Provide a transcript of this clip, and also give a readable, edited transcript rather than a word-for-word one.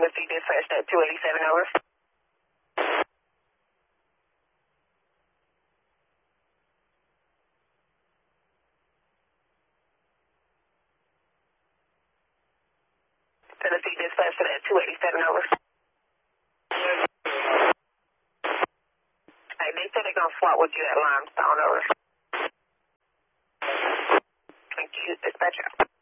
Tennessee dispatch at 287 over. Tennessee dispatch at 287 over. Hey, they said they're gonna swap with you at Limestone over. Thank you, dispatcher.